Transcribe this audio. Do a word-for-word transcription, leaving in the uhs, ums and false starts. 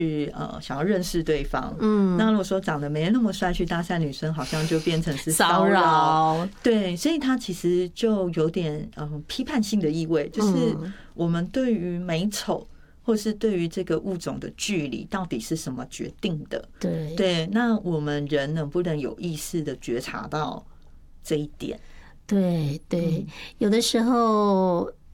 呃想要认识对方，嗯，那如果说长得没那么帅去搭讪女生，好像就变成是骚扰，对，所以他其实就有点嗯批判性的意味，就是我们对于美丑或是对于这个物种的距离到底是什么决定的？ 对对，那我们人能不能有意识的觉察到这一点？ 对对，有的时候